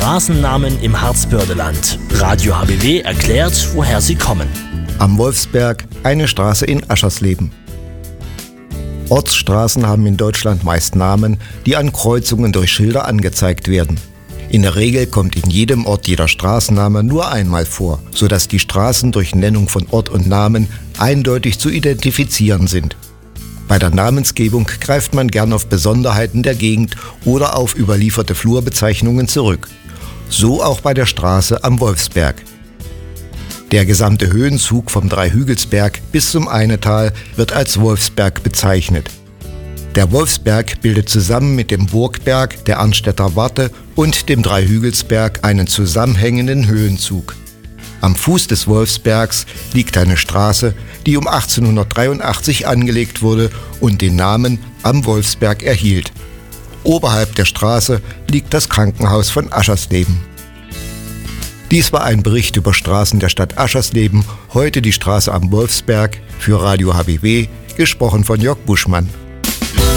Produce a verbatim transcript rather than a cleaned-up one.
Straßennamen im Harzbördeland. Radio H B W erklärt, woher sie kommen. Am Wolfsberg eine Straße in Aschersleben. Ortsstraßen haben in Deutschland meist Namen, die an Kreuzungen durch Schilder angezeigt werden. In der Regel kommt in jedem Ort jeder Straßenname nur einmal vor, sodass die Straßen durch Nennung von Ort und Namen eindeutig zu identifizieren sind. Bei der Namensgebung greift man gern auf Besonderheiten der Gegend oder auf überlieferte Flurbezeichnungen zurück. So auch bei der Straße am Wolfsberg. Der gesamte Höhenzug vom Dreihügelsberg bis zum Einetal wird als Wolfsberg bezeichnet. Der Wolfsberg bildet zusammen mit dem Burgberg, der Arnstädter Warte und dem Dreihügelsberg einen zusammenhängenden Höhenzug. Am Fuß des Wolfsbergs liegt eine Straße, die um achtzehnhundertdreiundachtzig angelegt wurde und den Namen Am Wolfsberg erhielt. Oberhalb der Straße liegt das Krankenhaus von Aschersleben. Dies war ein Bericht über Straßen der Stadt Aschersleben, heute die Straße am Wolfsberg, für Radio H B W, gesprochen von Jörg Buschmann.